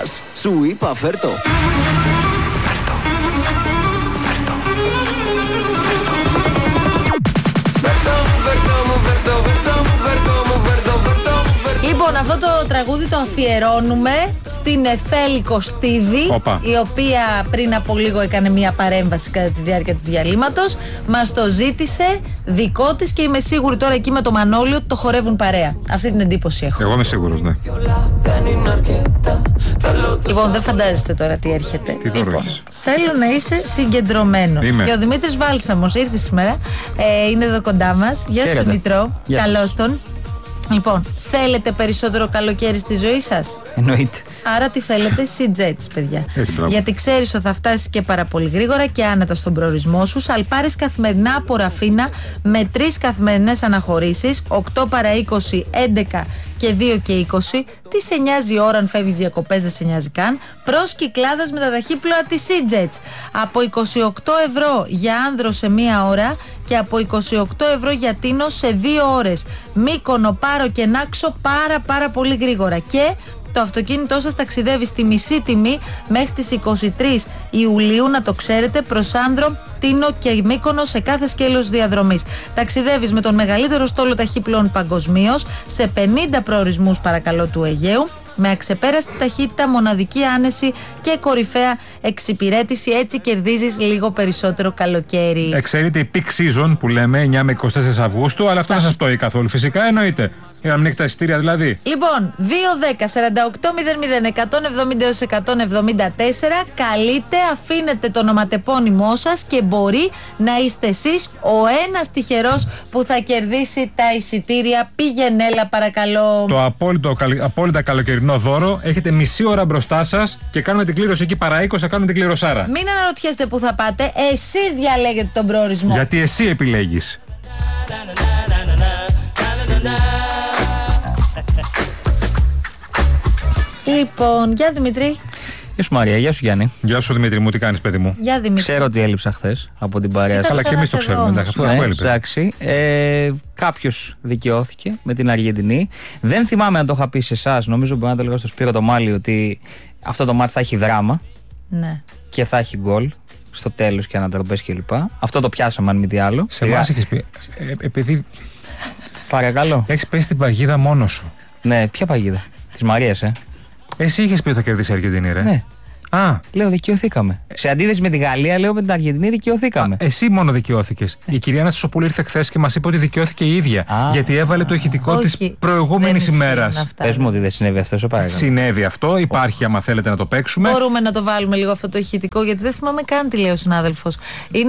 πας. Σου είπα φέρτο. Λοιπόν, αυτό το τραγούδι το αφιερώνουμε στην Εφέλη Κωστίδη, η οποία πριν από λίγο έκανε μια παρέμβαση κατά τη διάρκεια του διαλύματος. Μας το ζήτησε δικό της και είμαι σίγουρη τώρα εκεί με το Μανώλη ότι το χορεύουν παρέα. Αυτή την εντύπωση έχω. Εγώ είμαι σίγουρος, ναι. Λοιπόν, δεν φαντάζεστε τώρα τι έρχεται. Τι λοιπόν, θέλω να είσαι συγκεντρωμένος. Και ο Δημήτρης Βάλσαμος ήρθε σήμερα, είναι εδώ κοντά μας. Γεια σου Δημητρό, καλώς τον. Λοιπόν, θέλετε περισσότερο καλοκαίρι στη ζωή σας? Εννοείται. Άρα τι θέλετε? Sea Jets, παιδιά. Γιατί ξέρεις ότι θα φτάσεις και πάρα πολύ γρήγορα και άνετα στον προορισμό σου. Σαλπάρεις καθημερινά από Ραφίνα με 3 καθημερινές αναχωρήσεις, 8 παρά 20, 11 και 2 και 20. Τι σε νοιάζει η ώρα αν φεύγεις διακοπές, δεν σε νοιάζει καν. Προς Κυκλάδας με τα ταχύπλοα της Sea Jets. Από 28 ευρώ για άνδρο σε 1 ώρα και από 28 ευρώ για Τίνο σε 2 ώρες. Μύκονο, Πάρο και Νάξο πάρα πολύ γρήγορα. Και το αυτοκίνητό σας ταξιδεύει στη μισή τιμή μέχρι τις 23 Ιουλίου, να το ξέρετε, προς Άνδρο, Τίνο και Μύκονο σε κάθε σκέλος διαδρομής. Ταξιδεύεις με τον μεγαλύτερο στόλο ταχύπλοων παγκοσμίως σε 50 προορισμούς παρακαλώ του Αιγαίου, με αξεπέραστη ταχύτητα, μοναδική άνεση και κορυφαία εξυπηρέτηση. Έτσι κερδίζεις λίγο περισσότερο καλοκαίρι. Εξαιρείται η peak season που λέμε 9 με 24 Αυγούστου, αλλά αυτό δεν σας πτωεί καθόλου φυσικά, εννοείται. Για να μην έχετε εισιτήρια δηλαδή. Λοιπόν, 2-10-48-00-170-174. Καλείτε, αφήνετε το ονοματεπώνυμό σας και μπορεί να είστε εσείς ο ένας τυχερός που θα κερδίσει τα εισιτήρια. Πήγαινέλα παρακαλώ. Το απόλυτα καλοκαιρινό δώρο. Έχετε μισή ώρα μπροστά σας και κάνουμε την κλήρωση εκεί παρά 20, θα κάνουμε την κληρωσάρα. Μην αναρωτιέστε που θα πάτε, εσείς διαλέγετε τον προορισμό. Γιατί εσύ επιλέγεις. Λοιπόν, γεια Δημήτρη. Γεια σου Μαρία, γεια σου Γιάννη. Γεια σου Δημήτρη μου, τι κάνεις παιδί μου? Γεια Δημήτρη. Ξέρω ότι έλειψα χθες από την παρέα. Αλλά και εμείς το ξέρουμε, αφού έλειπε. Εντάξει. Κάποιος δικαιώθηκε με την Αργεντινή. Δεν θυμάμαι αν το είχα πει σε εσάς, νομίζω μπορεί να το λέγω στο Σπύρο το Μάλι, ότι αυτό το μάτς θα έχει δράμα. Ναι. Και θα έχει γκολ στο τέλος και ανατροπές κλπ. Αυτό το πιάσαμε αν μη τι άλλο. Σε εμάς έχεις πει. Επειδή. Παρακαλώ. Έχεις πέσει την παγίδα μόνος σου. Ναι, ποια παγίδα? Της Μαρίας, Εσύ είχες πει ότι θα κερδίσει η Αργεντινή, ρε. Ναι. Λέω δικαιωθήκαμε. Σε αντίθεση με τη Γαλλία, λέω με την Αργεντινή δικαιωθήκαμε. Εσύ μόνο δικαιώθηκες. Η κυρία Αναστασοπούλου ήρθε χθες και μας είπε ότι δικαιώθηκε η ίδια. Γιατί έβαλε το ηχητικό της προηγούμενης ημέρας. Πες μου ότι δεν συνέβη αυτό, σε παρακαλώ. Συνέβη αυτό, υπάρχει άμα θέλετε να το παίξουμε. Μπορούμε να το βάλουμε λίγο αυτό το ηχητικό, γιατί δεν θυμάμαι καν τι λέει ο συνάδελφος. Είναι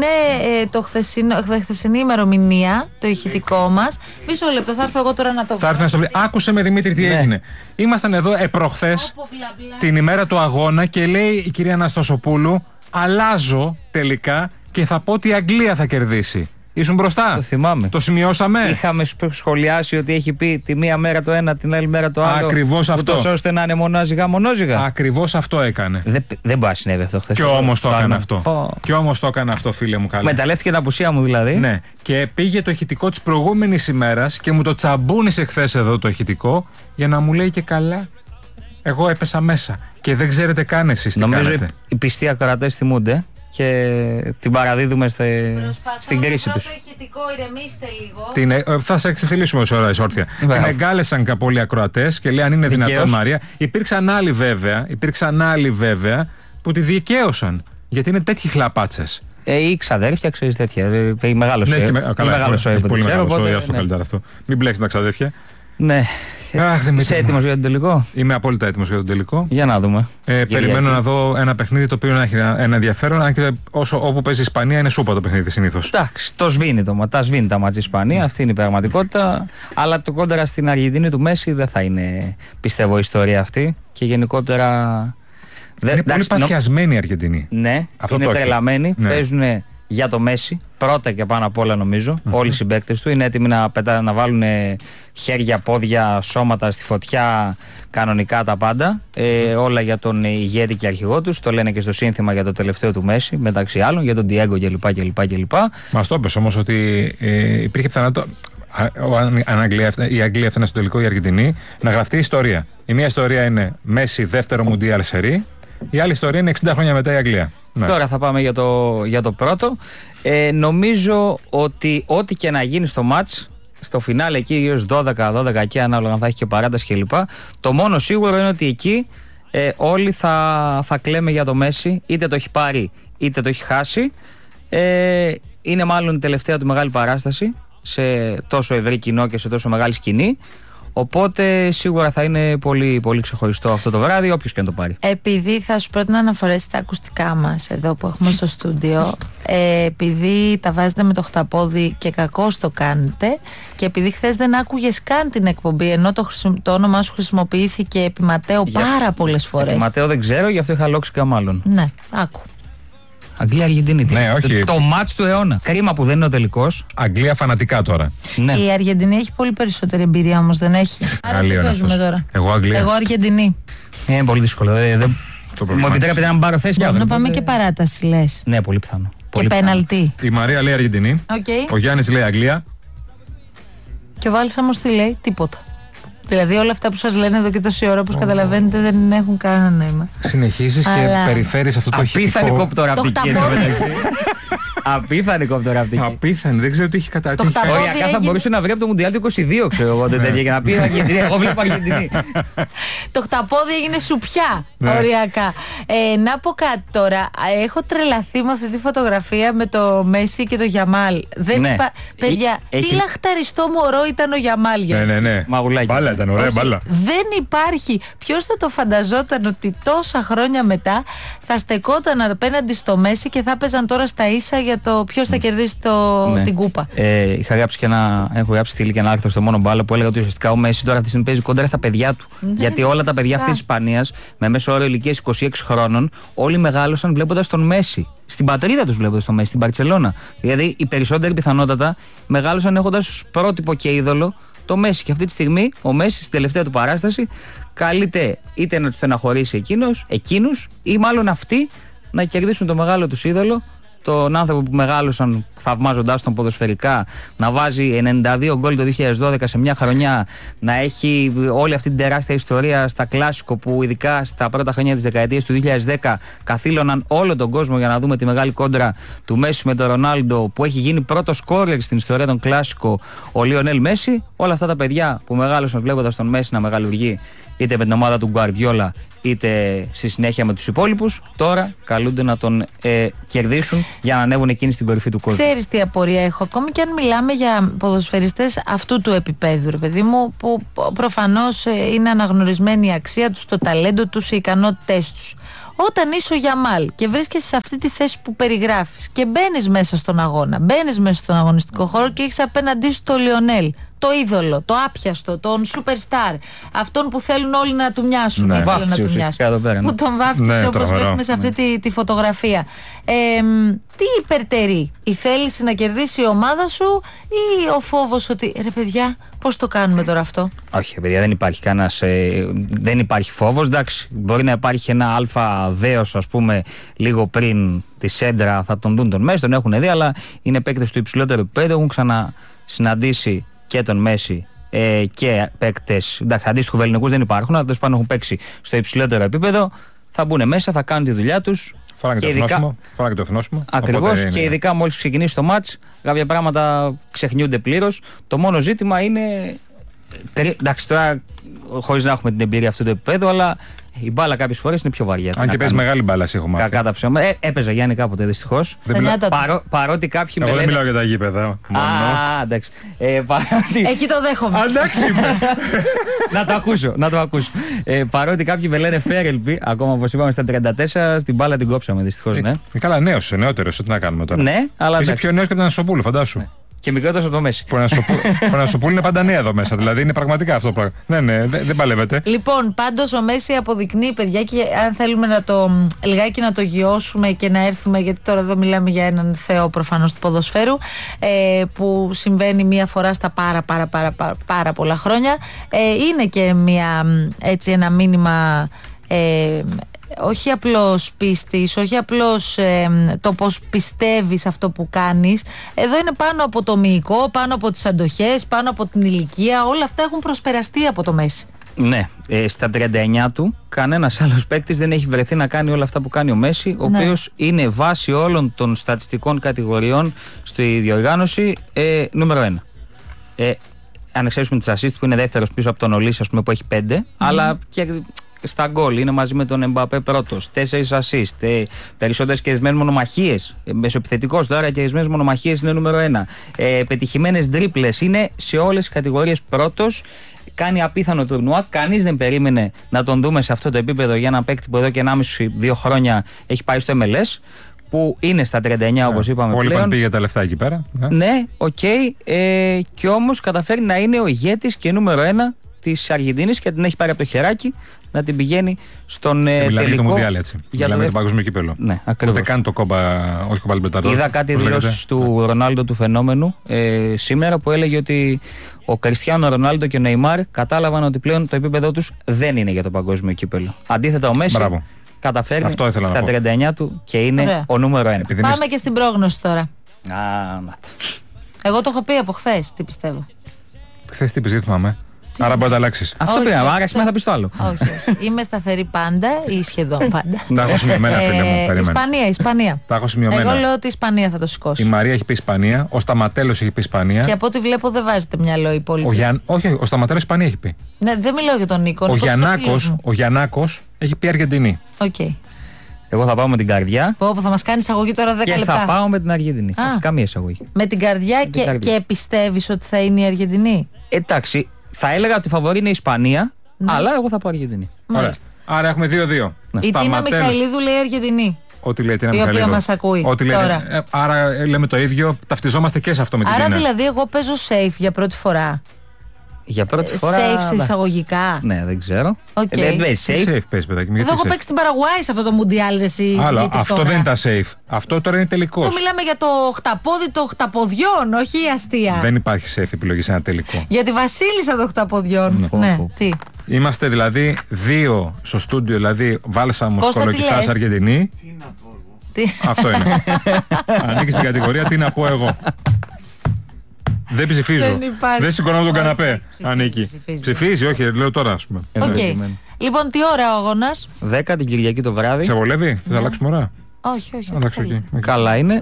χθεσινή ημερομηνία, το ηχητικό μας. Μισό λεπτό, θα έρθω εγώ τώρα να το βάλω. Θα έρθει να το βρει. Άκουσε με Δημήτρη τι έγινε. Ήμασταν εδώ προχθές την ημέρα του αγώνα και λέει η κυρία Αναστασοπούλου, αλλάζω τελικά και θα πω ότι η Αγγλία θα κερδίσει. Ήσουν μπροστά. Το θυμάμαι. Το σημειώσαμε. Είχαμε σχολιάσει ότι έχει πει τη μία μέρα το ένα, την άλλη μέρα το άλλο. Ακριβώς αυτό. Ούτως ώστε να είναι μονόζυγα. Ακριβώς αυτό έκανε. Δεν μπορεί να συνέβη αυτό χθες. Και όμως το έκανε αυτό. Και όμως το έκανε αυτό, φίλε μου, καλά. Μεταλλεύτηκε την απουσία μου δηλαδή. Ναι. Και πήγε το ηχητικό της προηγούμενης ημέρας και μου το τσαμπούνισε χθες εδώ το ηχητικό για να μου λέει και καλά. Εγώ έπεσα μέσα. Και δεν ξέρετε καν εσείς τι κάνετε. Νομίζω οι πιστοί ακροατές θυμούνται και την παραδίδουμε στην κρίση τους. Το ηχητικό, ηρεμήστε λίγο. Θα σε εξεφυλίσουμε όσο ώρα όρθια. Την εγκάλεσαν πολλοί ακροατές και λέει αν είναι δυνατόν Μαρία. Υπήρξαν άλλοι βέβαια που τη δικαίωσαν. Γιατί είναι τέτοιοι χλαπάτσες. Ή ξαδέρφια, ξέρεις τέτοια. Μεγάλο σοϊ. Πολύ μεγάλο σοϊ, ας το καλύτερα αυτό. Μην μπλέξεις τα ξαδέρφια. Ναι. Είσαι έτοιμος για τον τελικό? Είμαι απόλυτα έτοιμος για τον τελικό. Για να δούμε. Περιμένω να δω ένα παιχνίδι το οποίο να έχει ένα ενδιαφέρον. Αν και όπου παίζει η Ισπανία είναι σούπα το παιχνίδι συνήθως. Εντάξει, τα σβήνει τα μάτς η Ισπανία, αυτή είναι η πραγματικότητα. Αλλά το κόντρα στην Αργεντινή του Μέση δεν θα είναι, πιστεύω, η ιστορία αυτή. Και γενικότερα. Είναι πολύ παθιασμένη η Αργεντινή. Ναι, είναι τρελαμένη. Παίζουν για το Μέση, πρώτα και πάνω απ' όλα νομίζω. Όλοι οι συμπαίκτες του είναι έτοιμοι να βάλουν χέρια, πόδια, σώματα στη φωτιά, κανονικά τα πάντα. Όλα για τον ηγέτη και αρχηγό τους. Το λένε και στο σύνθημα για το τελευταίο του Μέση, μεταξύ άλλων, για τον Diego κλπ. Μας το είπες όμως ότι υπήρχε πιθανότητα. η Αγγλία έφτανε στο τελικό, η Αργεντινή, να γραφτεί ιστορία. Η μία ιστορία είναι Μέση δεύτερο Μουντιάλ σερί, η άλλη ιστορία είναι 60 χρόνια μετά η Αγγλία. Ναι. Τώρα θα πάμε για το πρώτο. Νομίζω ότι ό,τι και να γίνει στο μάτς, στο φινάλε εκεί γύρω στις 12 και ανάλογα αν θα έχει και παράταση κλπ. Το μόνο σίγουρο είναι ότι εκεί όλοι θα κλαίμε για το Μέση, είτε το έχει πάρει είτε το έχει χάσει. Είναι μάλλον η τελευταία του μεγάλη παράσταση σε τόσο ευρύ κοινό και σε τόσο μεγάλη σκηνή. Οπότε σίγουρα θα είναι πολύ, πολύ ξεχωριστό αυτό το βράδυ, όποιος και να το πάρει. Επειδή θα σου πρότεινα να φορέσει τα ακουστικά μας εδώ που έχουμε στο στούντιο, επειδή τα βάζετε με το χταπόδι και κακώς το κάνετε, και επειδή χθες δεν άκουγες καν την εκπομπή, ενώ το όνομά σου χρησιμοποιήθηκε επί Ματέο πάρα πολλές φορές. Επί Ματέο δεν ξέρω, γι' αυτό είχα λόξικα μάλλον. Ναι, άκου. Αγγλία-Αργεντινή. Ναι, όχι. Το μάτς του αιώνα. Κρίμα που δεν είναι ο τελικός. Αγγλία φανατικά τώρα. Ναι. Η Αργεντινή έχει πολύ περισσότερη εμπειρία όμως, δεν έχει. Άρα τι παίζουμε τώρα? Εγώ Αγγλία. Εγώ Αργεντινή. Είναι πολύ δύσκολο. Μου επιτρέπετε να πάρω θέση. Μπορούμε να πάμε και παράταση, λες? Ναι, πολύ πιθανό. Και πέναλτι. Η Μαρία λέει Αργεντινή. Okay. Ο Γιάννης λέει Αγγλία. Και ο Βάλσαμος τι λέει? Τίποτα. Δηλαδή όλα αυτά που σας λένε εδώ και τόση ώρα, όπως καταλαβαίνετε, δεν έχουν κανένα νόημα. Συνεχίζεις και περιφέρεις αυτό το ηχητικό. Απίθανη κοπτοραπτική. Απίθανη κοπτοραπτική. Απίθανη, δεν ξέρω τι έχει καταρτήσει. Οριακά θα μπορούσε να βρει από το Μουντιάλ του 22, ξέρω εγώ, τέτοια, για να πει Αργεντινή. Εγώ βλέπω Αργεντινή. Το χταπόδι έγινε σουπιά, οριακά. Να πω κάτι τώρα. Έχω τρελαθεί με αυτή τη φωτογραφία με το Μέση και το Γιαμάλ. Παιδιά, τι λαχταριστό μωρό ήταν ο Γιαμάλ. Ναι. Μαγουλάκι. Ήταν ωραία μπάλα. Δεν υπάρχει. Ποιος θα το φανταζόταν ότι τόσα χρόνια μετά θα στεκόταν απέναντι στο Μέση και θα παίζαν τώρα στα ίσα για το ποιος θα κερδίσει την κούπα. Έχω γράψει στείλει και ένα άρθρο στο Μόνο Μπάλα που έλεγα ότι ουσιαστικά ο Μέση τώρα αυτή τη στιγμή παίζει κόντρα στα παιδιά του. Γιατί όλα τα παιδιά αυτή τη Ισπανία με μέσο όρο ηλικίας 26 χρόνων, όλοι μεγάλωσαν βλέποντας τον Μέση. Στην πατρίδα τους βλέποντας τον Μέση, στην Μπαρτσελώνα. Δηλαδή οι περισσότεροι πιθανότατα μεγάλωσαν έχοντας ως πρότυπο και είδωλο το Μέση. Και αυτή τη στιγμή ο Μέση στην τελευταία του παράσταση καλείται είτε να του στεναχωρήσει εκείνους ή μάλλον αυτοί να κερδίσουν το μεγάλο τους είδωλο, τον άνθρωπο που μεγάλωσαν θαυμάζοντάς τον ποδοσφαιρικά, να βάζει 92 γκολ το 2012 σε μια χρονιά, να έχει όλη αυτή την τεράστια ιστορία στα κλάσικο που ειδικά στα πρώτα χρόνια της δεκαετίας του 2010 καθήλωναν όλο τον κόσμο για να δούμε τη μεγάλη κόντρα του Μέση με τον Ρονάλντο, που έχει γίνει πρώτο σκόρερ στην ιστορία των κλάσικο ο Λιονέλ Μέση. Όλα αυτά τα παιδιά που μεγάλωσαν βλέποντας τον Μέση να μεγαλουργεί είτε με την ομάδα του Γκουαρδιόλα είτε στη συνέχεια με τους υπόλοιπους, τώρα καλούνται να τον κερδίσουν για να ανέβουν εκείνοι στην κορυφή του κόσμου. Ξέρεις τι απορία έχω? Ακόμη και αν μιλάμε για ποδοσφαιριστές αυτού του επίπεδου, ρε παιδί μου, που προφανώς είναι αναγνωρισμένη η αξία τους, το ταλέντο τους, οι ικανότητές τους. Όταν είσαι ο Γιαμάλ και βρίσκεσαι σε αυτή τη θέση που περιγράφεις και μπαίνεις μέσα στον αγώνα, μπαίνεις μέσα στον αγωνιστικό χώρο και έχεις απέναντί σου τον Λιονέλ, το είδωλο, το άπιαστο, τον superstar, αυτόν που θέλουν όλοι να του μοιάσουν. Ναι, που τον βάφτισε, όπως βλέπουμε σε αυτή τη φωτογραφία. Τι υπερτερεί, η θέληση να κερδίσει η ομάδα σου ή ο φόβος ότι ρε παιδιά, πώς το κάνουμε τώρα αυτό? Όχι, παιδιά, δεν υπάρχει δεν υπάρχει φόβος. Εντάξει, μπορεί να υπάρχει ένα αλφα δέος, ας πούμε, λίγο πριν τη σέντρα, θα τον δουν τον Μέση, τον έχουν δει, αλλά είναι παίκτες του υψηλότερου επίπεδου, έχουν ξανασυναντήσει και τον Μέση και παίκτες, εντάξει, αντίστοιχου ελληνικούς δεν υπάρχουν, αλλά τέλος πάντων έχουν παίξει στο υψηλότερο επίπεδο. Θα μπουν μέσα, θα κάνουν τη δουλειά τους. Φάραν και το εθνόσημο. Ακριβώς, και ειδικά μόλις ξεκινήσει το μάτς, κάποια πράγματα ξεχνιούνται πλήρως. Το μόνο ζήτημα είναι. Εντάξει, τώρα χωρίς να έχουμε την εμπειρία αυτού του επίπεδου, αλλά η μπάλα κάποιες φορές είναι πιο βαριά. Αν και παίζει μεγάλη μπάλα, εσύ έχω μάθει. Κακά τα ψέματα. Έπαιζα Γιάννη κάποτε, δυστυχώς. Παρότι κάποιοι με λένε. Εγώ δεν μιλάω για τα γήπεδα. Α, εντάξει. Εκεί το δέχομαι. Εντάξει. Να το ακούσω. Παρότι κάποιοι με λένε φέρελπι, ακόμα όπως είπαμε στα 34, την μπάλα την κόψαμε δυστυχώς. Καλά, νεότερος, τι να κάνουμε τώρα. Ναι, αλλά. Είσαι πιο νέος και από τον Ανασοπούλου, φαντάσου. Και μικρότερος από το Μέση. Που να σου πούνε είναι πάντα νέα εδώ μέσα. Δηλαδή είναι πραγματικά αυτό το πράγμα. Ναι, δεν παλεύετε. Λοιπόν, πάντως ο Μέση αποδεικνύει, παιδιά, και αν θέλουμε λιγάκι να το γιώσουμε και να έρθουμε, γιατί τώρα εδώ μιλάμε για έναν θεό προφανώς του ποδοσφαίρου, που συμβαίνει μία φορά στα πάρα πολλά χρόνια. Είναι και ένα μήνυμα όχι απλώς πίστης, όχι απλώς το πώς πιστεύεις αυτό που κάνεις. Εδώ είναι πάνω από το μυϊκό, πάνω από τις αντοχές, πάνω από την ηλικία. Όλα αυτά έχουν προσπεραστεί από το Μέση. Ναι, στα 39 του κανένας άλλος παίκτης δεν έχει βρεθεί να κάνει όλα αυτά που κάνει ο Μέση, ο οποίος είναι βάση όλων των στατιστικών κατηγοριών στη διοργάνωση νούμερο 1. Αν εξαιρέσουμε τις assist που είναι δεύτερος πίσω από τον Ολύς, ας πούμε, που έχει 5, αλλά και στα γκολ είναι μαζί με τον Εμπαπέ πρώτος, 4 assist, περισσότερες κερδισμένες μονομαχίες, μεσοεπιθετικός τώρα, κερδισμένες μονομαχίες είναι νούμερο 1, πετυχημένες τρίπλες, είναι σε όλες τις κατηγορίες πρώτος. Κάνει απίθανο τουρνουά. Κανείς δεν περίμενε να τον δούμε σε αυτό το επίπεδο για ένα παίκτη που εδώ και 1,5-2 χρόνια έχει πάει στο MLS, που είναι στα 39 όπως είπαμε όλοι πλέον. Όλοι πήγε τα λεφτά εκεί πέρα. Ναι, οκ. Και όμως καταφέρει να είναι ο ηγέτης και νούμερο 1 της Αργεντινής και την έχει πάρει από το χεράκι να την πηγαίνει στον τελικό. Για το Μουντιάλ, έτσι. Μιλάμε για το παγκόσμιο κύπελο. Ναι, ακριβώς. Ούτε καν το όχι κόμπα Λιμπερταδόρες. Είδα κάτι δηλώσεις του Ρονάλντο του φαινόμενου σήμερα που έλεγε ότι ο Κριστιάνο Ρονάλντο και ο Νεϊμάρ κατάλαβαν ότι πλέον το επίπεδο τους δεν είναι για το παγκόσμιο κύπελο. Αντίθετα, ο Μέση καταφέρνει στα 39 του και είναι ο νούμερο 1. Πάμε και στην πρόγνωση τώρα. Μάτα. Εγώ το έχω πει από χθες, τι πιστεύω. Χθες τι είπες, δεν θυμάμαι. Άρα μπορεί να τα αλλάξεις. Αυτό πήγα, άρα σήμερα θα πεις το άλλο. Όχι. Είμαι σταθερή πάντα ή σχεδόν πάντα. Τα έχω σημειωμένα, φίλε μου. Ισπανία. Τα έχω σημειωμένα. Εγώ λέω ότι η Ισπανία θα το σηκώσει. Η Μαρία έχει πει Ισπανία, ο Σταματέλος έχει πει Ισπανία. Και από ό,τι βλέπω δεν βάζετε μυαλό οι υπόλοιποι. Όχι, ο Σταματέλος Ισπανία έχει πει. Ναι, δεν μιλάω για τον Νίκο. Ο Γιαννάκος έχει πει Αργεντινή. Εγώ θα πάω με την καρδιά. Που θα μας κάνει εισαγωγή τώρα 10 λεπτά. Και θα πάω με την Αργεντινή. Όχι καμία εισαγωγή. Με την καρδιά και πιστεύεις ότι θα είναι η Αργεντινή. Εντάξει, θα έλεγα ότι η φαβορή είναι η Ισπανία, αλλά εγώ θα πω Αργεντινή. Άρα έχουμε 2-2. Η Τίνα Μιχαηλίδου λέει Αργεντινή. Ό,τι λέει Τίνα η Μιχαηλίδου. οποία μας ακούει τώρα. Άρα λέμε το ίδιο, ταυτιζόμαστε και σε αυτό με την Τίνα. Άρα δηλαδή εγώ παίζω safe για πρώτη φορά. Για πρώτη φορά. Safe σε εισαγωγικά. Ναι, δεν ξέρω. Δεν safe πες, παιδάκι. Εδώ έχω παίξει στην Παραγουάη σε αυτό το Μουντιάλ. Αυτό δεν είναι τα safe. Αυτό τώρα είναι τελικό. Εδώ μιλάμε για το οχταπόδι των οχταποδιών, όχι η αστεία. Δεν υπάρχει safe επιλογή σε ένα τελικό. Για τη Βασίλισσα των οχταποδιών. Ναι, τι. Είμαστε δηλαδή 2 στο στούντιο, δηλαδή Βάλσαμος, Κολοκυθάς, Αργεντινή. Αυτό είναι. Ανήκει στην κατηγορία τι να πω εγώ. Δεν ψηφίζω. Δεν σηκώνω τον καναπέ. Ανήκει. Ψηφίζει, όχι, λέω τώρα, ας πούμε. Λοιπόν, τι ώρα ο αγώνας? 10 την Κυριακή το βράδυ. Σε βολεύει, θα αλλάξουμε ώρα? Όχι. Καλά είναι.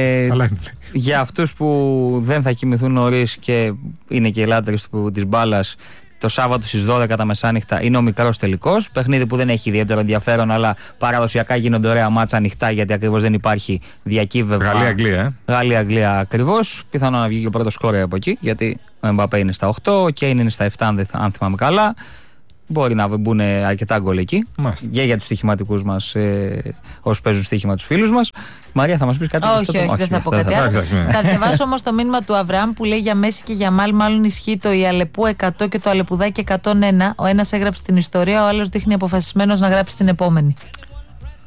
Για αυτούς που δεν θα κοιμηθούν νωρίς και είναι και οι λάτρες της μπάλας, το Σάββατο στις 12 τα μεσάνυχτα είναι ο μικρός τελικός. Παιχνίδι που δεν έχει ιδιαίτερο ενδιαφέρον, αλλά παραδοσιακά γίνονται ωραία μάτσα ανοιχτά, γιατί ακριβώς δεν υπάρχει διακύβευμα. Γαλλία-Αγγλία. Γαλλία-Αγγλία ακριβώς. Πιθανόν να βγει και ο πρώτος σκόρερ από εκεί, γιατί ο Εμπαπέ είναι στα 8, ο Κέιν είναι στα 7, αν θυμάμαι καλά. Μπορεί να μπουν αρκετά γκολ εκεί. Και για τους στοιχηματικούς μας, όσους παίζουν στοίχημα, τους φίλους μας. Μαρία, θα μας πεις κάτι? Όχι, δεν θα πω κάτι άλλο. Θα διαβάσω όμως το μήνυμα του Αβραάμ που λέει για Μέση και για μάλλον ισχύει το η Αλεπού 100 και το Αλεπουδάκι 101. Ο ένας έγραψε την ιστορία, ο άλλος δείχνει αποφασισμένος να γράψει την επόμενη.